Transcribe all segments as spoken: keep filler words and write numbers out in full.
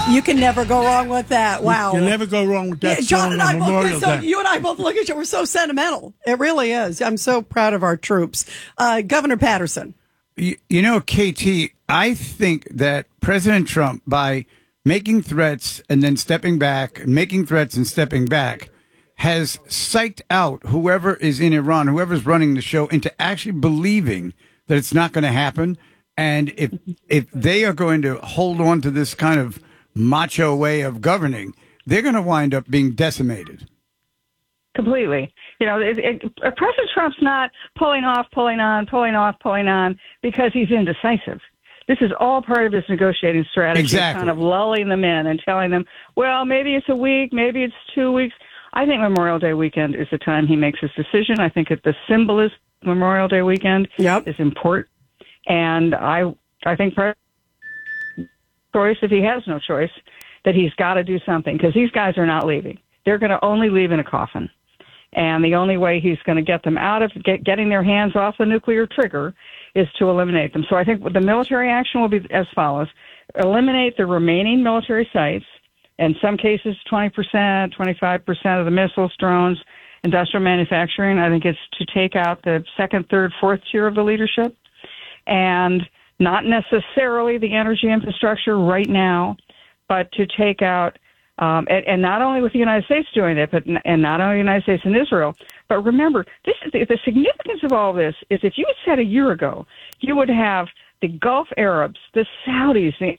You can never go wrong with that. Wow. You can never go wrong with that yeah, John song and on I Memorial both, so Day. You and I both look at you. We're so sentimental. It really is. I'm so proud of our troops. Uh, Governor Patterson. You, you know, K T, I think that President Trump, by making threats and then stepping back, making threats and stepping back, has psyched out whoever is in Iran, whoever's running the show, into actually believing that it's not going to happen. And if if they are going to hold on to this kind of macho way of governing, they're going to wind up being decimated. Completely. You know, it, it, President Trump's not pulling off, pulling on, pulling off, pulling on because he's indecisive. This is all part of his negotiating strategy, exactly. kind of lulling them in and telling them, well, maybe it's a week, maybe it's two weeks. I think Memorial Day weekend is the time he makes his decision. I think that the symbolism of Memorial Day weekend yep. is important. And I I think President choice, if he has no choice, that he's got to do something because these guys are not leaving. They're going to only leave in a coffin. And the only way he's going to get them out of get, getting their hands off the nuclear trigger is to eliminate them. So I think the military action will be as follows. Eliminate the remaining military sites, in some cases twenty percent, twenty-five percent of the missiles, drones, industrial manufacturing. I think it's to take out the second, third, fourth tier of the leadership. And not necessarily the energy infrastructure right now, but to take out, um, and, and not only with the United States doing it, but and not only the United States and Israel. But remember, this is the, the significance of all this is if you had said a year ago, you would have the Gulf Arabs, the Saudis, the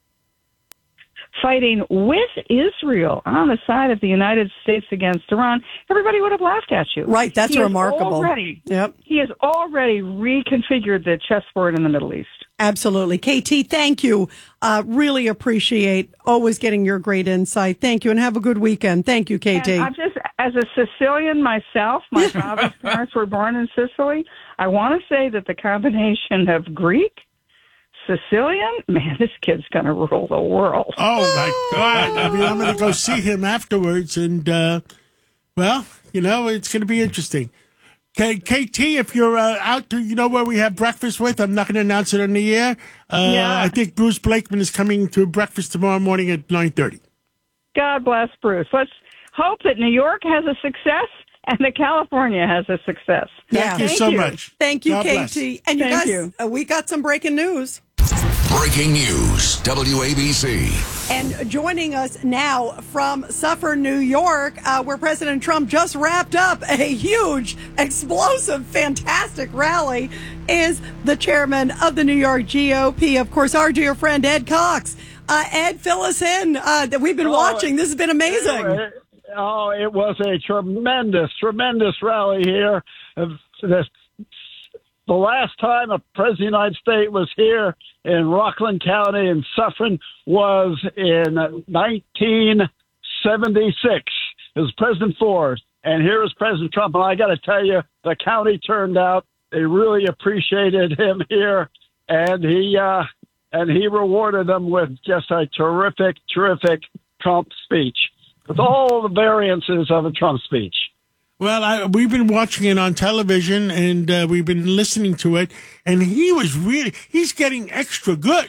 fighting with Israel on the side of the United States against Iran, everybody would have laughed at you. Right, that's he remarkable. Already, yep. He has already reconfigured the chessboard in the Middle East. Absolutely. K T, thank you. Uh, really appreciate always getting your great insight. Thank you, and have a good weekend. Thank you, K T. And I'm just, as a Sicilian myself, my father's parents were born in Sicily. I want to say that the combination of Greek, Sicilian, man, this kid's going to rule the world. Oh, my God. I mean, I'm going to go see him afterwards. And, uh, well, you know, it's going to be interesting. K- KT, if you're uh, out to, you know, where we have breakfast with, I'm not going to announce it on the air. Uh, yeah. I think Bruce Blakeman is coming to breakfast tomorrow morning at nine thirty. God bless Bruce. Let's hope that New York has a success and that California has a success. Yeah. Thank you Thank so you. much. Thank you, God K T. bless. And you Thank guys, you. Uh, we got some breaking news. Breaking news, W A B C. And joining us now from Suffern, New York, uh, where President Trump just wrapped up a huge, explosive, fantastic rally, is the chairman of the New York G O P, of course, our dear friend Ed Cox. Uh, Ed, fill us in. Uh, that we've been oh, watching. This has been amazing. It, oh, it was a tremendous, tremendous rally here. Uh, this, the last time a president of the United States was here in Rockland County in Suffern was in nineteen seventy-six. It was President Ford, and here is President Trump. And I got to tell you, the county turned out. They really appreciated him here, and he uh, and he rewarded them with just a terrific, terrific Trump speech with all the variances of a Trump speech. Well, I, we've been watching it on television, and uh, we've been listening to it, and he was really, he's getting extra good.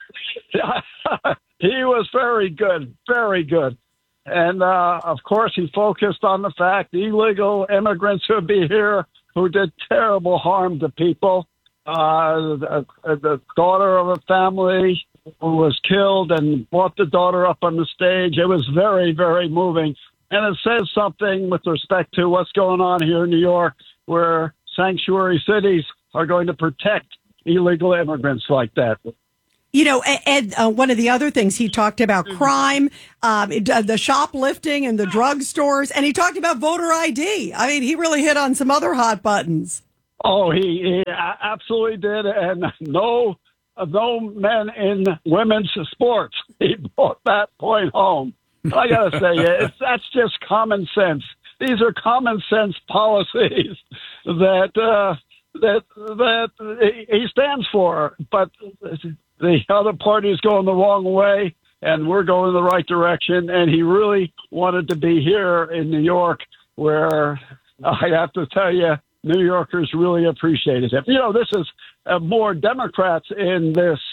He was very good, very good. And, uh, of course, he focused on the fact illegal immigrants who would be here who did terrible harm to people. Uh, the, the daughter of a family who was killed and brought the daughter up on the stage. It was very, very moving. And it says something with respect to what's going on here in New York, where sanctuary cities are going to protect illegal immigrants like that. You know, Ed, uh, one of the other things he talked about crime, um, the shoplifting and the drugstores, and he talked about voter I D. I mean, he really hit on some other hot buttons. Oh, he, he absolutely did. And no, no men in women's sports. He brought that point home. I got to say, it's, that's just common sense. These are common sense policies that uh, that that he stands for. But the other party is going the wrong way, and we're going in the right direction. And he really wanted to be here in New York, where I have to tell you, New Yorkers really appreciated him. You know, this is uh, more Democrats in this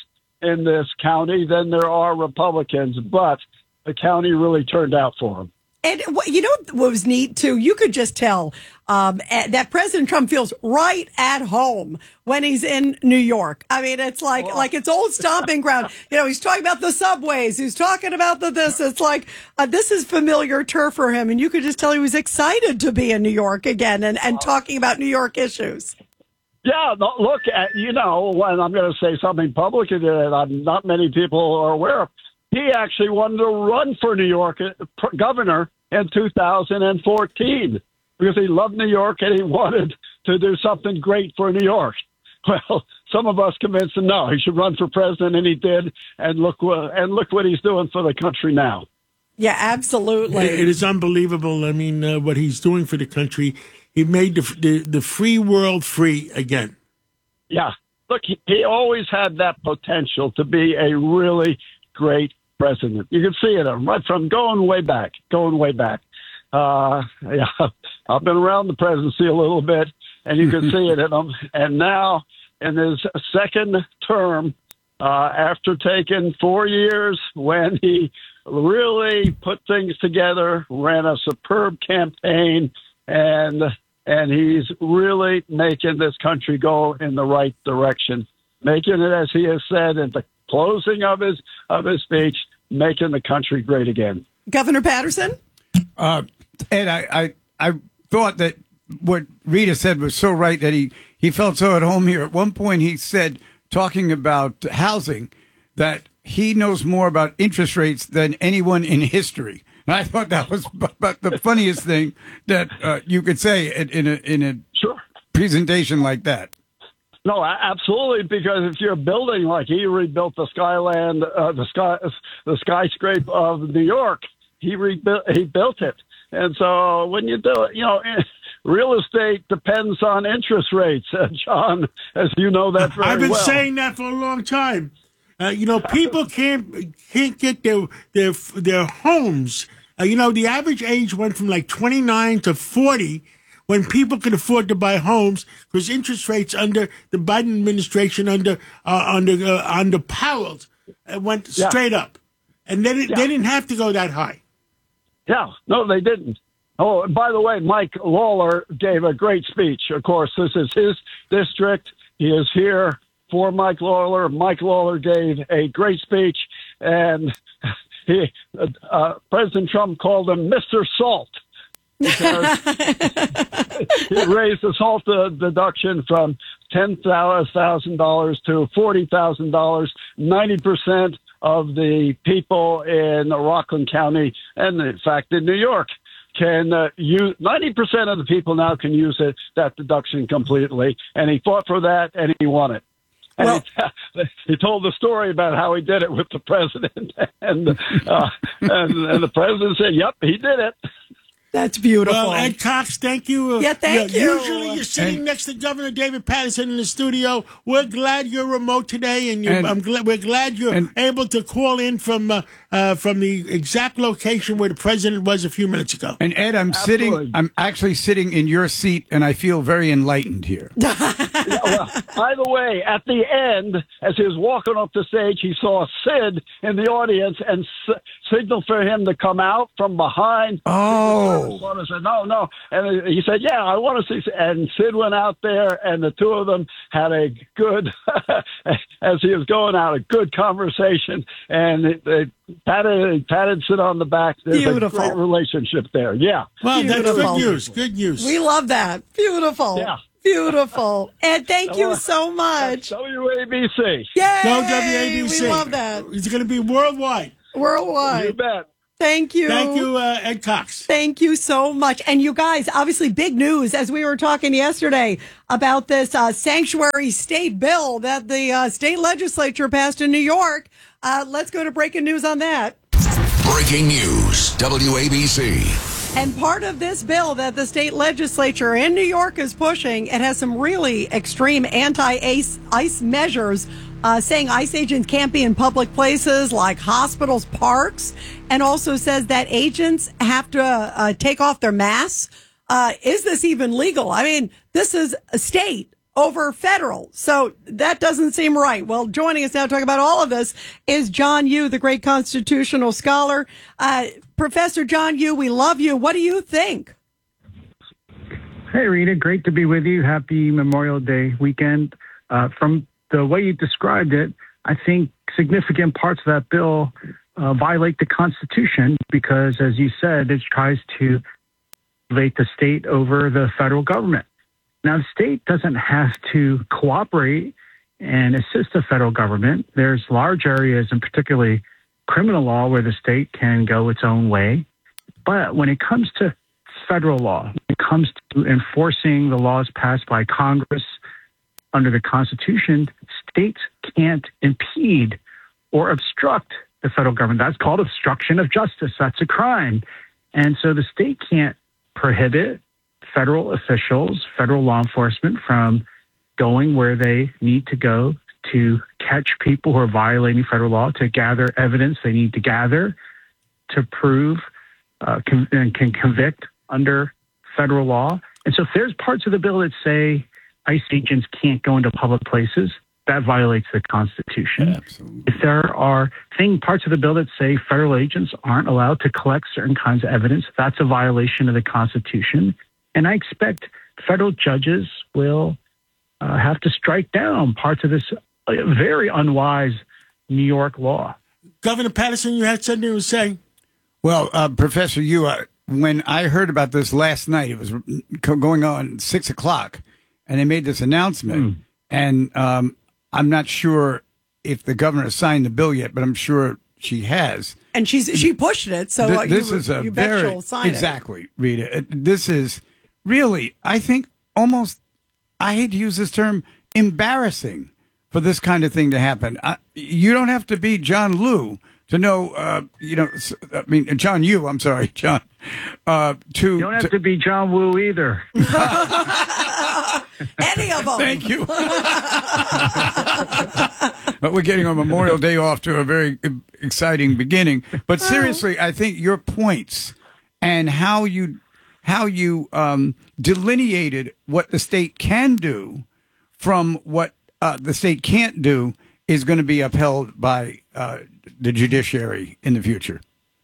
in this county than there are Republicans, but the county really turned out for him. And what- you know what was neat, too? You could just tell um, eh, that President Trump feels right at home when he's in New York. I mean, it's like like it's old stomping ground. You know, he's talking about the subways. He's talking about the this. It's like uh, this is familiar turf for him. And you could just tell he was excited to be in New York again and, and talking about New York issues. Yeah, no, look, at, you know, when I'm going to say something publicly that I'm, not many people are aware of, he actually wanted to run for New York uh, governor in two thousand fourteen because he loved New York and he wanted to do something great for New York. Well, some of us convinced him, no, he should run for president, and he did. And look, uh, and look what he's doing for the country now. Yeah, absolutely. It is unbelievable. I mean, uh, what he's doing for the country. He made the, the, the free world free again. Yeah. Look, he, he always had that potential to be a really great president. You can see it right from going way back, going way back. Uh, yeah, I've been around the presidency a little bit, and you can see it in him. And now, in his second term, uh, after taking four years when he really put things together, ran a superb campaign, and and he's really making this country go in the right direction, making it, as he has said at the closing of his of his speech, making the country great again. Governor Patterson? Uh, Ed, I, I, I thought that what Rita said was so right that he, he felt so at home here. At one point, he said, talking about housing, that he knows more about interest rates than anyone in history. And I thought that was but the funniest thing that uh, you could say in, in a in a Sure. presentation like that. No, a- absolutely. Because if you're building like he rebuilt the Skyland, uh, the sky, the skyscraper of New York, he rebuilt, he built it. And so when you do it, you know, real estate depends on interest rates, uh, John, as you know that very well. I've been saying that for a long time. Uh, you know, people can't can't get their their their homes. Uh, you know, the average age went from like twenty-nine to forty when people could afford to buy homes because interest rates under the Biden administration, under uh, under uh, under Powell, uh, went Yeah. straight up, and they didn't, Yeah. they didn't have to go that high. Yeah, no, they didn't. Oh, and by the way, Mike Lawler gave a great speech. Of course, this is his district. He is here for Mike Lawler. Mike Lawler gave a great speech, and he, uh, President Trump called him Mister Salt. Because he raised the salt uh, deduction from ten thousand dollars to forty thousand dollars. ninety percent of the people in Rockland County, and in fact in New York, can uh, use, ninety percent of the people now can use it, that deduction completely. And he fought for that, and he won it. And Well- he, he told the story about how he did it with the president, and uh, and, and the president said, "Yep, he did it." That's beautiful. Well, Ed Cox, thank you. Uh, Yeah, thank you. Usually you're sitting And- next to Governor David Patterson in the studio. We're glad you're remote today, and, you, And- I'm glad we're glad you're and- able to call in from uh, uh, from the exact location where the president was a few minutes ago. And Ed, I'm Absolutely. sitting, I'm actually sitting in your seat, and I feel very enlightened here. Yeah, well, by the way, at the end, as he was walking up the stage, he saw Sid in the audience and s- signaled for him to come out from behind. Oh. I said, no, no. And he said, yeah, I want to see. And Sid went out there, and the two of them had a good, as he was going out, a good conversation. And they patted, patted Sid on the back. There's Beautiful. a great relationship there. Yeah. Well, that's Beautiful. good news. Good news. We love that. Beautiful. Yeah. Beautiful. Ed, thank you Well, so much. W A B C. Yay! Go W A B C. We love that. It's going to be worldwide. You Worldwide. bet. Thank you. Thank you, uh, Ed Cox. Thank you so much. And you guys, obviously big news as we were talking yesterday about this uh, sanctuary state bill that the uh, state legislature passed in New York. Uh, let's go to breaking news on that. Breaking news, W A B C. And part of this bill that the state legislature in New York is pushing, it has some really extreme anti-ice ice measures, uh, saying ICE agents can't be in public places like hospitals, parks, and also says that agents have to uh, take off their masks. Uh, is this even legal? I mean, this is a state over federal. So that doesn't seem right. Well, joining us now to talk about all of this is John Yoo, the great constitutional scholar. Uh, Professor John Yoo, we love you. What do you think? Hey, Rita, great to be with you. Happy Memorial Day weekend. Uh, from the way you described it, I think significant parts of that bill uh, violate the Constitution because, as you said, it tries to elevate the state over the federal government. Now, the state doesn't have to cooperate and assist the federal government. There's large areas, and particularly criminal law, where the state can go its own way. But when it comes to federal law, when it comes to enforcing the laws passed by Congress under the Constitution, states can't impede or obstruct the federal government. That's called obstruction of justice. That's a crime. And so the state can't prohibit federal officials, federal law enforcement from going where they need to go to catch people who are violating federal law, to gather evidence they need to gather, to prove uh, con- and can convict under federal law. And so if there's parts of the bill that say ICE agents can't go into public places, that violates the Constitution. Absolutely. If there are thing parts of the bill that say federal agents aren't allowed to collect certain kinds of evidence, that's a violation of the Constitution. And I expect federal judges will uh, have to strike down parts of this uh, very unwise New York law. Governor Patterson, you had something to say? Well, uh, Professor Yoo, uh, when I heard about this last night, it was going on six o'clock, and they made this announcement. Mm. And um, I'm not sure if the governor signed the bill yet, but I'm sure she has. And she's she pushed it, so Th- uh, this you, is a you bet very she'll sign exactly, it. Rita. It, this is really, I think, almost. I hate to use this term, embarrassing for this kind of thing to happen. I, you don't have to be John Liu to know. Uh, you know, I mean John Yoo. I'm sorry, John. Uh, to you don't have to, to be John Woo either. Any of them. Thank you. But we're getting on Memorial Day off to a very exciting beginning. But seriously, I think your points and how you how you um, delineated what the state can do from what uh, the state can't do is going to be upheld by uh, the judiciary in the future.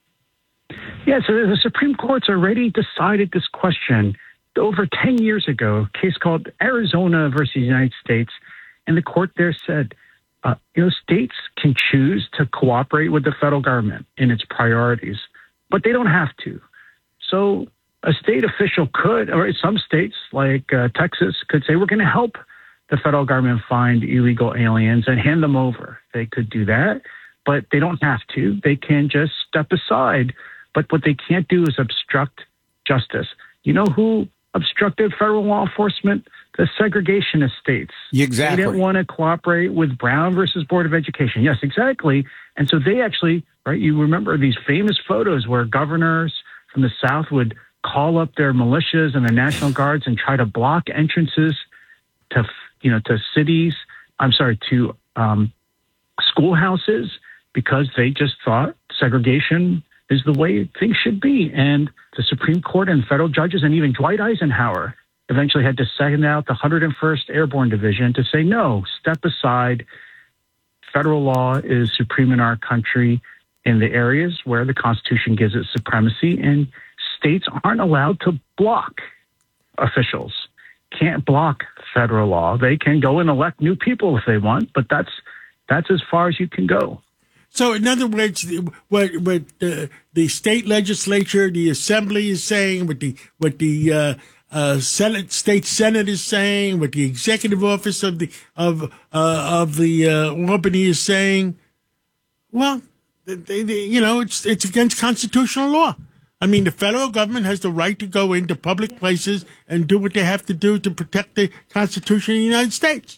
Yeah, so the Supreme Court's already decided this question over ten years ago, a case called Arizona versus United States. And the court there said, uh, you know, states can choose to cooperate with the federal government in its priorities, but they don't have to. So a state official could, or some states like uh, Texas could say, we're going to help the federal government find illegal aliens and hand them over. They could do that, but they don't have to. They can just step aside. But what they can't do is obstruct justice. You know who obstructed federal law enforcement? The segregationist states. Exactly. They didn't want to cooperate with Brown versus Board of Education. Yes, exactly. And so they actually, right, you remember these famous photos where governors from the South would call up their militias and their National Guards and try to block entrances to, you know, to cities, I'm sorry, to um, schoolhouses, because they just thought segregation is the way things should be. And the Supreme Court and federal judges and even Dwight Eisenhower eventually had to send out the one hundred first Airborne Division to say, no, step aside. Federal law is supreme in our country in the areas where the Constitution gives it supremacy, and states aren't allowed to block officials, can't block federal law. They can go and elect new people if they want, but that's that's as far as you can go. So, in other words, what what uh, the state legislature, the assembly is saying, what the what the uh, uh, Senate, state Senate is saying, what the executive office of the of uh, of the uh, Albany is saying, well, they, they, you know, it's it's against constitutional law. I mean, the federal government has the right to go into public places and do what they have to do to protect the Constitution of the United States.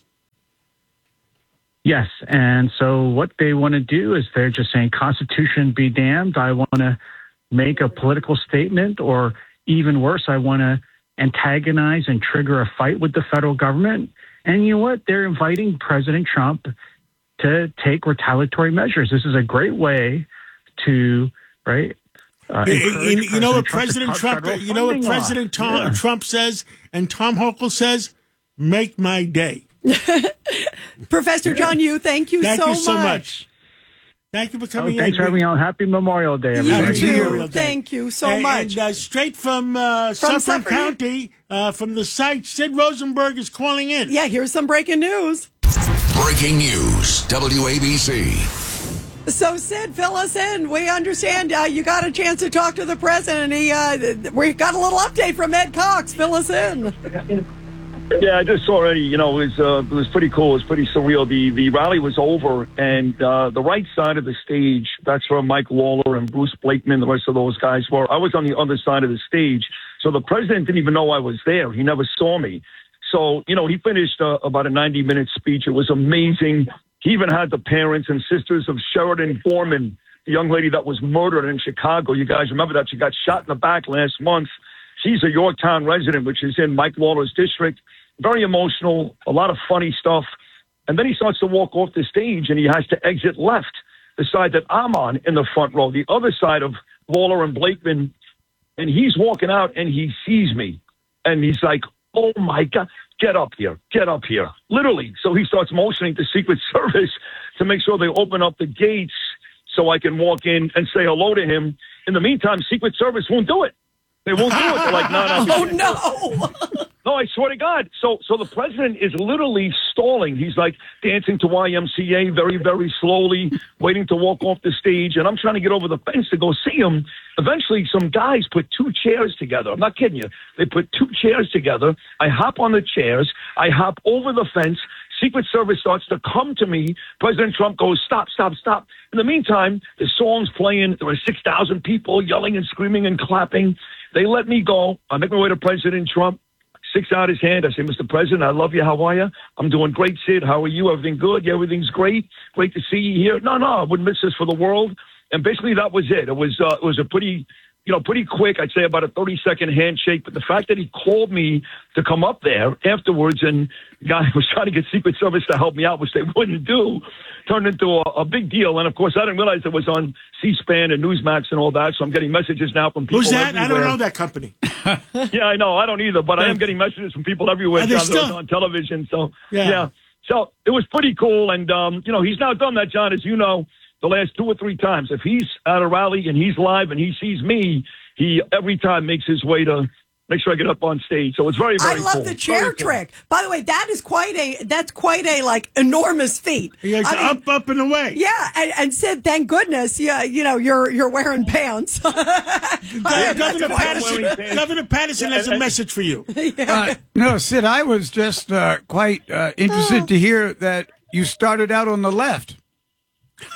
Yes, and so what they want to do is they're just saying, Constitution be damned. I want to make a political statement, or even worse, I want to antagonize and trigger a fight with the federal government. And you know what? They're inviting President Trump to take retaliatory measures. This is a great way to, right? Uh, you, you know what President Trump, Trump you know what President Tom, yeah. Trump says, and Tom Hochul says, make my day. Professor John Yoo, thank you Thank so you so much. much. Thank you for Oh, coming thanks in. for having me on. Happy Memorial Day, You everybody. Happy too. Memorial Day. Thank you so and, much. And, uh, straight from, uh, From Suffolk Suffolk. County, uh, from the site, Sid Rosenberg is calling in. Yeah, here's some breaking news. Breaking news, W A B C. So, Sid, fill us in. We understand uh, you got a chance to talk to the president. He, uh, we got a little update from Ed Cox. Fill us in. Yeah, I just saw already. You know, it was uh, it was pretty cool. It was pretty surreal. The the rally was over, and uh, the right side of the stage, that's where Mike Lawler and Bruce Blakeman, the rest of those guys were. I was on the other side of the stage, so the president didn't even know I was there. He never saw me. So, you know, he finished uh, about a ninety-minute speech. It was amazing. He even had the parents and sisters of Sheridan Foreman, the young lady that was murdered in Chicago. You guys remember that? She got shot in the back last month. She's a Yorktown resident, which is in Mike Lawler's district. Very emotional, a lot of funny stuff. And then he starts to walk off the stage, and he has to exit left, the side that I'm on in the front row, the other side of Lawler and Blakeman. And he's walking out, and he sees me. And he's like, oh, my God, get up here, get up here. Literally. So he starts motioning to Secret Service to make sure they open up the gates so I can walk in and say hello to him. In the meantime, Secret Service won't do it. They won't do it. They're like, no, no. Oh, no. No, I swear to God. So, so the president is literally stalling. He's like dancing to Y M C A very, very slowly, waiting to walk off the stage. And I'm trying to get over the fence to go see him. Eventually, some guys put two chairs together. I'm not kidding you. They put two chairs together. I hop on the chairs. I hop over the fence. Secret Service starts to come to me. President Trump goes, stop, stop, stop. In the meantime, the song's playing. There were six thousand people yelling and screaming and clapping. They let me go. I make my way to President Trump. Sticks out his hand. I say, Mister President, I love you. How are you? I'm doing great, Sid. How are you? Everything good? Yeah, everything's great. Great to see you here. No, no, I wouldn't miss this for the world. And basically that was it. It was, uh, it was a pretty, you know, pretty quick. I'd say about a thirty second handshake. But the fact that he called me to come up there afterwards, and the guy was trying to get Secret Service to help me out, which they wouldn't do, turned into a, a big deal. And of course, I didn't realize it was on C-SPAN and Newsmax and all that. So I'm getting messages now from people. Who's that? Everywhere. I don't know that company. Yeah, I know. I don't either, but I am getting messages from people everywhere. Are they John, that was still- on television. So Yeah. yeah. So it was pretty cool. And, um, you know, he's now done that, John, as you know, the last two or three times. If he's at a rally and he's live and he sees me, he every time makes his way to make sure I get up on stage. So it's very, I very love cool. the chair Very cool. trick. By the way, that is quite a, that's quite a, like, enormous feat. He goes I mean, up, up, and away. Yeah, and, and Sid, thank goodness, yeah, you know, you're you're wearing pants. Uh, Governor quite Patterson, wearing pants. Governor Patterson has a and- message for you. Uh, no, Sid, I was just uh, quite uh, interested to hear that you started out on the left. Oh,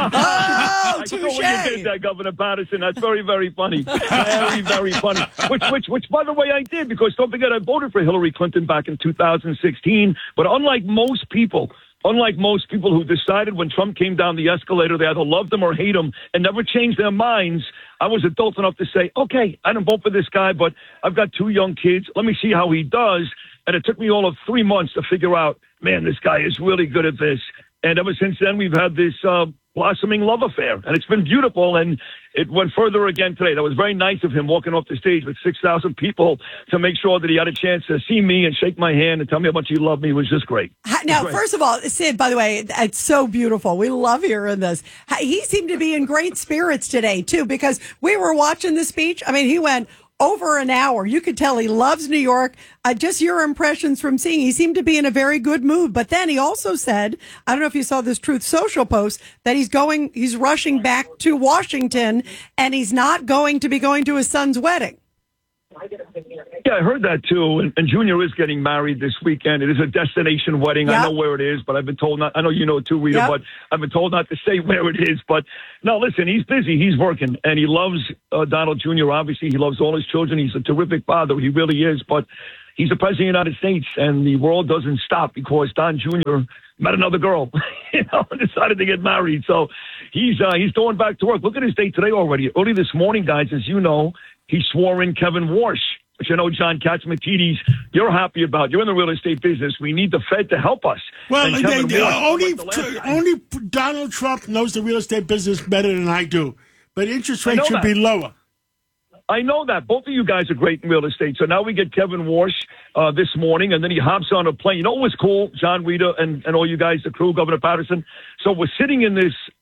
I don't know when you did touche. that, Governor Patterson. That's very, very funny. Very, very funny. Which, which, which, by the way, I did, because don't forget, I voted for Hillary Clinton back in two thousand sixteen. But unlike most people, unlike most people who decided when Trump came down the escalator, they either loved him or hate him and never changed their minds, I was adult enough to say, okay, I didn't vote for this guy, but I've got two young kids. Let me see how he does. And it took me all of three months to figure out, man, this guy is really good at this. And ever since then, we've had this uh, blossoming love affair, and it's been beautiful. And it went further again today. That was very nice of him walking off the stage with six thousand people to make sure that he had a chance to see me and shake my hand and tell me how much he loved me. It was just great. Now, Great. first of all, Sid, by the way, it's so beautiful. We love hearing this. He seemed to be in great spirits today, too, because we were watching the speech. I mean, he went over an hour. You could tell he loves New York. Uh, just your impressions from seeing, he seemed to be in a very good mood. But then he also said, I don't know if you saw this Truth Social post, that he's going, he's rushing back to Washington, and he's not going to be going to his son's wedding. Yeah, I heard that too. And, and Junior is getting married this weekend. It is a destination wedding. Yep. I know where it is, but I've been told not. I know you know too, Rita, Yep. but I've been told not to say where it is. But no, listen, he's busy. He's working, and he loves uh, Donald Junior Obviously, he loves all his children. He's a terrific father. He really is. But he's the president of the United States, and the world doesn't stop because Don Junior met another girl, you know, and decided to get married. So he's uh, he's going back to work. Look at his day today already. Early this morning, guys, as you know, he swore in Kevin Warsh, which I know, John Katzmatidis, you're happy about. You're in the real estate business. We need the Fed to help us. Well, And they, Kevin they- Warsh, only like the last guy. only Donald Trump knows the real estate business better than I do. But interest I rates know should that. be lower. I know that. Both of you guys are great in real estate. So now we get Kevin Warsh uh, this morning, and then he hops on a plane. You know what was cool? John Rita and, and all you guys, the crew, Governor Patterson. So we're sitting in this